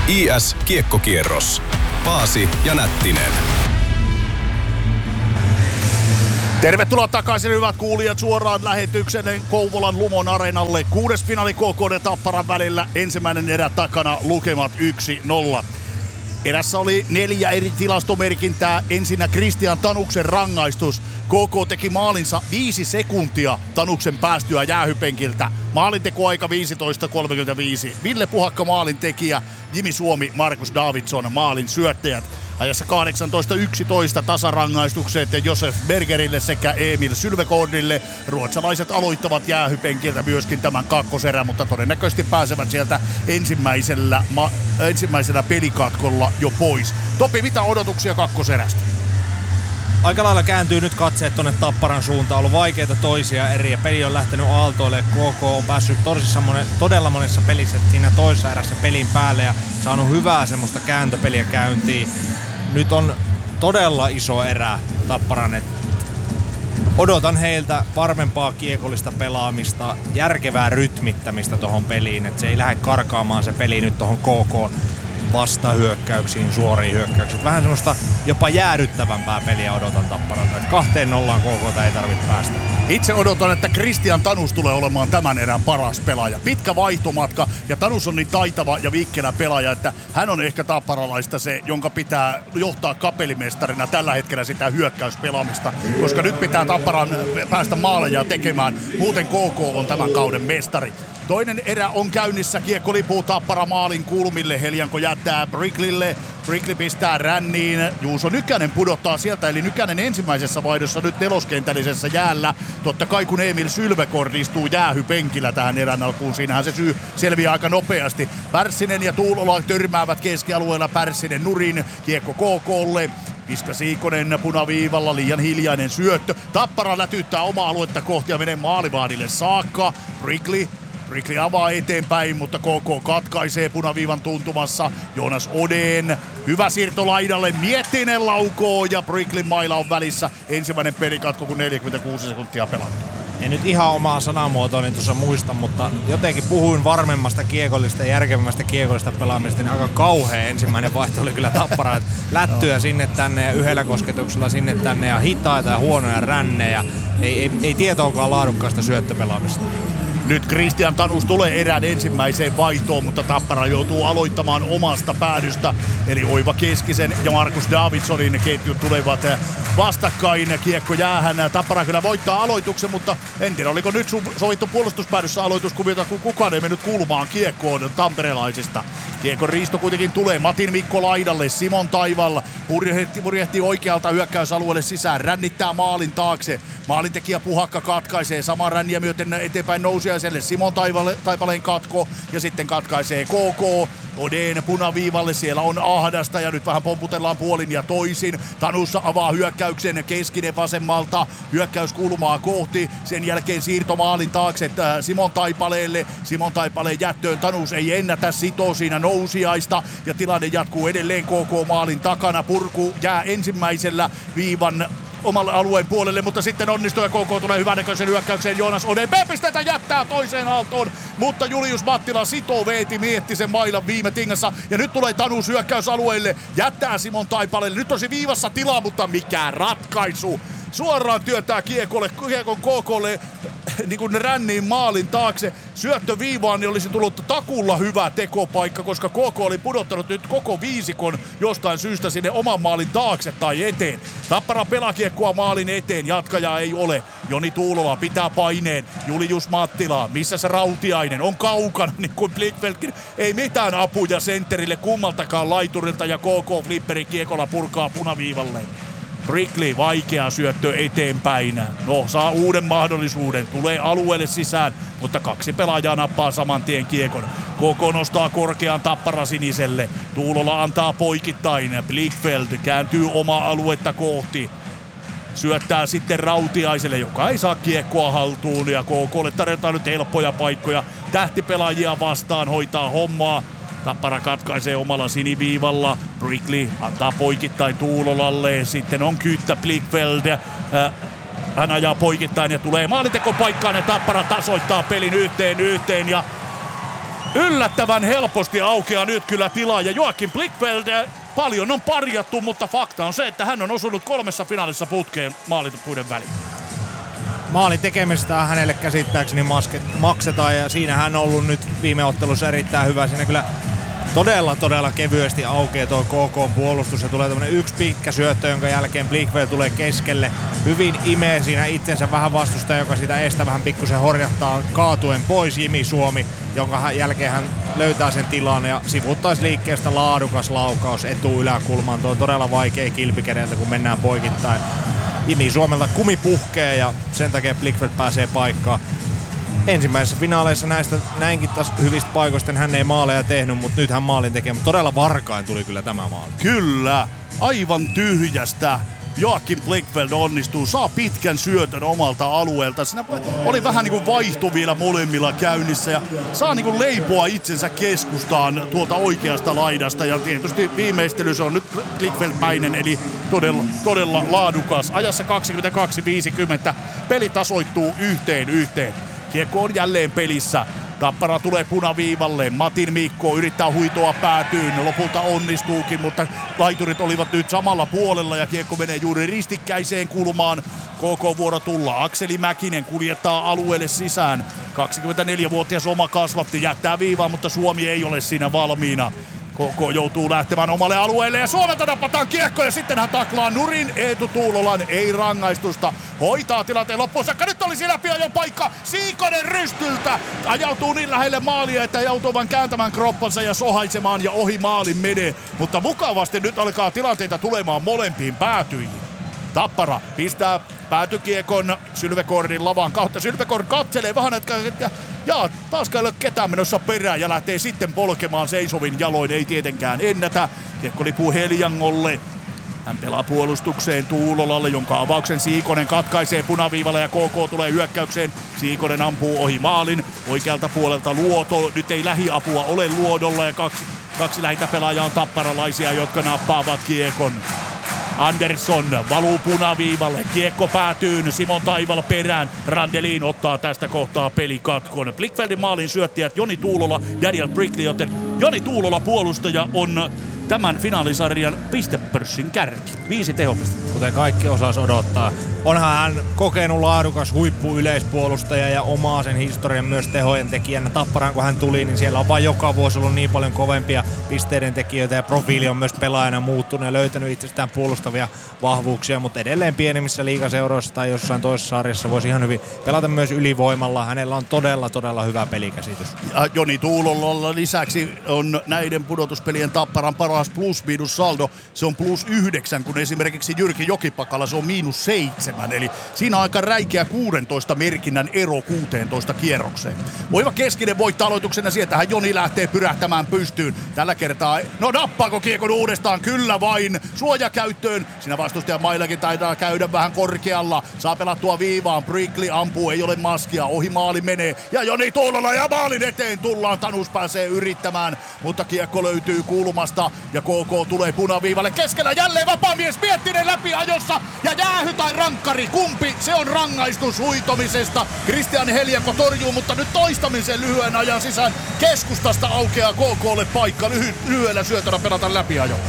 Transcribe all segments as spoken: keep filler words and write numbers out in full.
I S Kiekkokierros. Paasi ja Nättinen. Tervetuloa takaisin, hyvät kuulijat, suoraan lähetyksen Kouvolan Lumon areenalle. Kuudes finaali K K ja Tapparan välillä. Ensimmäinen erä takana, lukemat yksi nolla. Erässä oli neljä eri tilastomerkintää. Ensinnä Kristian Tanuksen rangaistus. K K teki maalinsa viisi sekuntia Tanuksen päästyä jäähypenkiltä. Maalintekoaika viisitoista kolmekymmentäviisi. Ville Puhakka maalintekijä, Jimi Suomi, Markus Davidsson maalin syöttäjät. Ajassa kahdeksantoista yksitoista tasarangaistukset Josef Bergerille sekä Emil Sylvekornille. Ruotsalaiset aloittavat jäähypenkiltä myöskin tämän kakkoserän, mutta todennäköisesti pääsevät sieltä ensimmäisellä, ma- ensimmäisellä pelikatkolla jo pois. Topi, mitä odotuksia kakkoserästä? Aika lailla kääntyy nyt katseet tonne Tapparan suuntaan. On ollut vaikeita toisia eriä. Peli on lähtenyt aaltoille. K K on päässyt tosissaan monen, todella monessa pelissä siinä toisessa erässä pelin päälle ja saanut hyvää semmoista kääntöpeliä käyntiin. Nyt on todella iso erä Tapparan. Et odotan heiltä varmempaa kiekollista pelaamista, järkevää rytmittämistä tohon peliin. Et se ei lähde karkaamaan se peli nyt tohon K K vastahyökkäyksiin, suoriin hyökkäyksiin. Vähän semmoista jopa jäädyttävämpää peliä odotan Tapparalta. Kahteen nollaan K K:ta ei tarvitse päästä. Itse odotan, että Kristian Tanus tulee olemaan tämän erän paras pelaaja. Pitkä vaihtomatka ja Tanus on niin taitava ja vikkelä pelaaja, että hän on ehkä tapparalaista se, jonka pitää johtaa kapelimestarina tällä hetkellä sitä hyökkäyspelaamista. Koska nyt pitää Tapparan päästä maaleja tekemään. Muuten K K on tämän kauden mestari. Toinen erä on käynnissä. Kiekko lipuu Tappara maalin kulmille. Helianko jättää Bricklille. Brickli pistää ränniin. Juuso Nykänen pudottaa sieltä. Eli Nykänen ensimmäisessä vaihdossa nyt neloskentällisessä jäällä. Totta kai kun Emil Sylvekorn istuu jäähypenkillä tähän erän alkuun. Siinähän se syy selviää aika nopeasti. Pärssinen ja Tuulola törmäävät keskialueella. Pärssinen nurin. Kiekko K K:lle. Iska Siikonen punaviivalla, liian hiljainen syöttö. Tappara lätyttää omaa aluetta kohti ja menee maalivahdille saakka. Brickli. Brickli avaa eteenpäin, mutta K K katkaisee punaviivan tuntumassa. Joonas Odén, hyvä siirto laidalle, Miettinen laukoo ja Bricklin maila on välissä. Ensimmäinen pelikatko, kun neljäkymmentäkuusi sekuntia pelattu. En nyt ihan omaa sanamuotoa niin tuossa muista, mutta jotenkin puhuin varmemmasta kiekollista ja järkevämmästä kiekollista pelaamista, niin aika kauhea ensimmäinen vaihto oli kyllä Tappara. Lättyä sinne tänne ja yhdellä kosketuksella sinne tänne ja hitaita ja huonoja rännejä. Ei, ei, ei tietoakaan laadukkaasta syöttöpelaamista. Nyt Kristian Tanus tulee erään ensimmäiseen vaihtoon, mutta Tappara joutuu aloittamaan omasta päädystä. Eli Oiva Keskisen ja Markus Davidssonin ketjut tulevat vastakkain. Kiekko jäähän. Tappara kyllä voittaa aloituksen, mutta en tiedä, oliko nyt sovittu puolustuspäädyssä aloituskuviota, kun kukaan ei mennyt kulmaan kiekkoon tamperelaisista. Kiekon riisto kuitenkin tulee Matin Mikko laidalle, Simon Taival purjehti, purjehti oikealta hyökkäysalueelle sisään, rännittää maalin taakse. Maalintekijä Puhakka katkaisee saman ränniä myöten eteenpäin nousiaiselle, Simon Taivalle, Taipaleen katko ja sitten katkaisee K K. Odén punaviivalle, siellä on ahdasta ja nyt vähän pomputellaan puolin ja toisin. Tanussa avaa hyökkäyksen, Keskinen vasemmalta, hyökkäyskulmaa kohti. Sen jälkeen siirto maalin taakse Simon Taipaleelle. Simon Taipaleen jättöön, Tanus ei ennätä, sitoo siinä nousiaista ja tilanne jatkuu edelleen K K maalin takana. Purku jää ensimmäisellä viivan omalle alueen puolelle, mutta sitten onnistuu ja K K tulee hyvänäköisen hyökkäykseen. Joonas Odén B-pisteitä jättää toiseen aaltoon, mutta Julius Mattila sitoo Veeti Miettisen mailan viime tingassa. Ja nyt tulee Tanus hyökkäysalueelle, jättää Simon Taipaleelle. Nyt on se viivassa tilaa, mutta mikään ratkaisu. Suoraan työntää kiekolle, kiekon K K:lle niin kuin ränniin maalin taakse. Syöttö viivaan, niin olisi tullut takulla hyvä tekopaikka, koska K K oli pudottanut nyt koko viisikon jostain syystä sinne oman maalin taakse tai eteen. Tappara pelaa kiekkoa maalin eteen, jatkajaa ei ole. Joni Tuulola pitää paineen. Julius Mattila, missä se Rautiainen, on kaukana niin kuin Blickfeldkin. Ei mitään apuja sentterille kummaltakaan laiturilta ja K K flipperi kiekolla purkaa punaviivalle. Brickli, vaikea syöttö eteenpäin. No, saa uuden mahdollisuuden. Tulee alueelle sisään, mutta kaksi pelaajaa nappaa saman tien kiekon. K K nostaa korkean Tappara siniselle. Tuulola antaa poikittain. Blickfeld kääntyy omaa aluetta kohti. Syöttää sitten Rautiaiselle, joka ei saa kiekkoa haltuun. Ja K K:lle tarjotaan nyt helppoja paikkoja. Tähtipelaajia vastaan hoitaa hommaa. Tappara katkaisee omalla siniviivalla. Brickli antaa poikittain Tuulolalle. Sitten on kyttä Blickfeld. Hän ajaa poikittain ja tulee maalintekopaikkaan ja Tappara tasoittaa pelin yhteen yhteen. Ja yllättävän helposti aukeaa nyt kyllä tilaa. Ja Joakim Blichfeld, paljon on parjattu, mutta fakta on se, että hän on osunut kolmessa finaalissa putkeen maalipuiden väliin. Maalin tekemisestä hänelle käsittääkseni maksetaan ja siinä hän on ollut nyt viime ottelussa erittäin hyvä. Siinä kyllä todella, todella kevyesti aukeaa tuo K K:n puolustus ja tulee tämmönen yksi pitkä syöttö, jonka jälkeen Blichfeld tulee keskelle. Hyvin imee siinä itsensä vähän vastustaja, joka sitä estä vähän pikkusen horjattaa kaatuen pois Jimi Suomi, jonka jälkeen hän löytää sen tilan ja sivuttaisliikkeestä laadukas laukaus etu-yläkulmaan. Tuo on todella vaikea kilpikädeltä, kun mennään poikittain. Jimi Suomelta kumi puhkee ja sen takia Blichfeld pääsee paikkaan. Ensimmäisessä finaaleissa näistä näinkin taas hyvistä paikoista hän ei maaleja tehnyt, mutta nyt hän maalin tekee. Mutta todella varkain tuli kyllä tämä maali. Kyllä, aivan tyhjästä. Joakim Blichfeld onnistuu, saa pitkän syötön omalta alueelta. Siinä oli vähän niin kuin vaihto vielä molemmilla käynnissä ja saa niin kuin leipoa itsensä keskustaan tuolta oikeasta laidasta. Ja tietysti viimeistely se on nyt Blichfeld-mäinen, eli todella, todella laadukas. Ajassa kaksikymmentäkaksi viisikymmentä peli tasoittuu yhteen yhteen. Kiekko on jälleen pelissä. Tappara tulee punaviivalle. Matin Mikko yrittää huitoa päätyyn. Lopulta onnistuukin, mutta laiturit olivat nyt samalla puolella ja kiekko menee juuri ristikkäiseen kulmaan. K K-vuoro tulla. Akseli Mäkinen kuljettaa alueelle sisään. kaksikymmentäneljävuotias oma kasvatti jättää viivaa, mutta Suomi ei ole siinä valmiina. K K joutuu lähtemään omalle alueelle ja Suomelta napataan kiekko ja sitten hän taklaa nurin Eetu Tuulolan, ei rangaistusta. Hoitaa tilanteen loppuun saakka. Nyt olisi läpiajon paikka Siikonen rystyltä. Ajautuu niin lähelle maalia, että joutuu vain kääntämään kroppansa ja sohaisemaan ja ohi maalin menee. Mutta mukavasti nyt alkaa tilanteita tulemaan molempiin päätyihin. Tappara pistää päätykiekon Sylvekordin lavan kautta. Sylvekord katselee vähän, että ja taas ei ole ketään menossa perään ja lähtee sitten polkemaan seisovin jaloin. Ei tietenkään ennätä. Kiekko lipuu Heljangolle. Hän pelaa puolustukseen Tuulolalle, jonka avauksen Siikonen katkaisee punaviivalle ja K K tulee hyökkäykseen. Siikonen ampuu ohi maalin. Oikealta puolelta Luoto. Nyt ei lähiapua ole Luodolla ja kaksi, kaksi lähintä pelaajaa on tapparalaisia, jotka nappaavat kiekon. Andersson valuu punaviivalle, kiekko päätyy, Simon Taival perään, Randelin ottaa tästä kohtaa pelikatkon. Blichfeldin maalin syöttäjät Joni Tuulola, Daniel Brickley, joten Joni Tuulola puolustaja on tämän finaalisarjan pistepörssin kärki. Viisi tehopistettä. Kuten kaikki osas odottaa. Onhan hän kokenut laadukas huippuyleispuolustaja ja omaa sen historian myös tehojen tekijänä. Tapparaan kun hän tuli, niin siellä on vain joka vuosi ollut niin paljon kovempia pisteiden tekijöitä ja profiili on myös pelaajana muuttunut ja löytänyt itsestään puolustavia vahvuuksia, mutta edelleen pienemmissä liigaseuroissa tai jossain toisessa sarjassa voisi ihan hyvin pelata myös ylivoimalla. Hänellä on todella, todella hyvä pelikäsitys. Ja Joni Tuulolla lisäksi on näiden pudotuspelien Tapparan paras plus-miinus saldo. Se on plus yhdeksän, kun esimerkiksi Jyrki Jokipakalla se on miinus seitsemän. Eli siinä on aika räikeä kuudentoista merkinnän ero kuuteentoista kierrokseen. Oiva Keskinen voittaa aloituksen ja sieltähän Joni lähtee pyrähtämään pystyyn. Tällä kertaa, no nappaako kiekon uudestaan? Kyllä vain. Suojakäyttöön. Siinä vastustajan maillakin taitaa käydä vähän korkealla. Saa pelattua viivaan. Brickley ampuu, ei ole maskia. Ohi maali menee. Ja Joni Tuulola ja maalin eteen tullaan. Tanus pääsee yrittämään, mutta kiekko löytyy kulmasta. Ja K K tulee punaviivalle. Keskellä jälleen vapaamies Miettinen läpi ajossa. Ja jäähy tai rankkari. Kumpi? Se on rangaistus huitomisesta. Kristian Heljakko torjuu, mutta nyt toistamisen lyhyen ajan sisään. Keskustasta aukeaa K K:lle paikka. Lyhy- lyhyellä syötöllä pelata läpi ajo.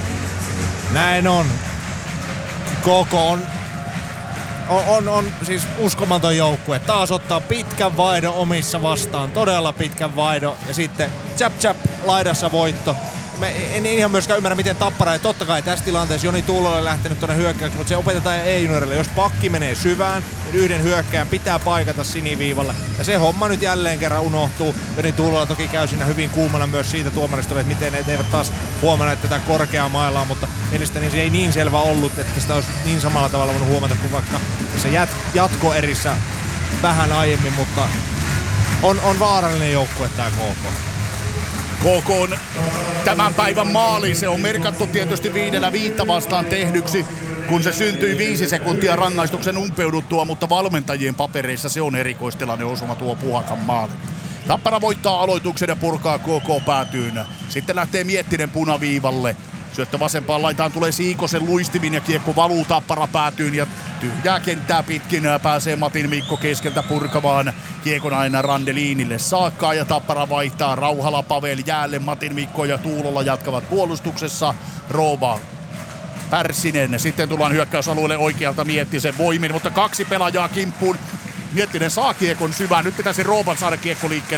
Näin on. K K on, on, on, on siis uskomaton joukkue. Taas ottaa pitkän vaihdon omissa vastaan. Todella pitkän vaihdon. Ja sitten chap chap laidassa voitto. Mä en ihan myöskään ymmärrä, miten Tappara, ja totta kai tässä tilanteessa Joni Tuulola lähtenyt tuonne hyökkäykseen, mutta se opetetaan E-juniorille. Jos pakki menee syvään, niin yhden hyökkäjän pitää paikata siniviivalla. Ja se homma nyt jälleen kerran unohtuu. Joni Tuulola toki käy siinä hyvin kuumana myös siitä tuomaristolle, että miten ne eivät taas huomanneet tätä korkeaa mailaa, mutta mielestäni se ei niin selvä ollut, että sitä olisi niin samalla tavalla voinut huomata kuin vaikka se jat- jatkoerissä vähän aiemmin, mutta on, on vaarallinen joukkue tää K K. K K on tämän päivän maali. Se on merkattu tietysti viidellä viittä vastaan tehdyksi, kun se syntyi viisi sekuntia rangaistuksen umpeuduttua, mutta valmentajien papereissa se on erikoistilanne osuma tuo Puhakan maali. Tappara voittaa aloituksen ja purkaa K K päätyyn. Sitten lähtee Miettinen punaviivalle. Syöttö vasempaan laitaan tulee Siikosen luistimin ja kiekko valuu Tappara päätyyn ja tyhjää kenttää pitkin pääsee Matin Mikko keskeltä purkamaan kiekon aina Randeliinille saakka ja Tappara vaihtaa Rauhala, Pavel jäälle, Matin Mikko ja Tuulola jatkavat puolustuksessa. Rooba, Pärssinen, sitten tullaan hyökkäysalueelle oikealta Miettisen voimin, mutta kaksi pelaajaa kimppuun. Miettinen saa kiekon syvään, nyt pitäisi Rooban saada kiekko liikkeelle.